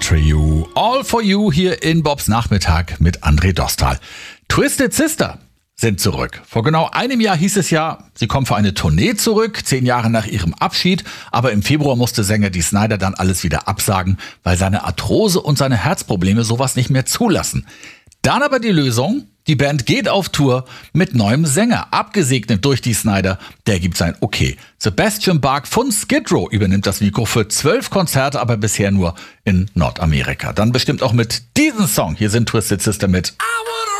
Trio. All for You hier in Bobs Nachmittag mit André Dostal. Twisted Sister sind zurück. Vor genau einem Jahr hieß es ja, sie kommen für eine Tournee zurück, 10 Jahre nach ihrem Abschied. Aber im Februar musste Sänger Dee Snider dann alles wieder absagen, weil seine Arthrose und seine Herzprobleme sowas nicht mehr zulassen. Dann aber die Lösung: Die Band geht auf Tour mit neuem Sänger, abgesegnet durch Dee Snider. Der gibt sein Okay. Sebastian Bach von Skid Row übernimmt das Mikro für 12 Konzerte, aber bisher nur in Nordamerika. Dann bestimmt auch mit diesem Song. Hier sind Twisted Sister mit I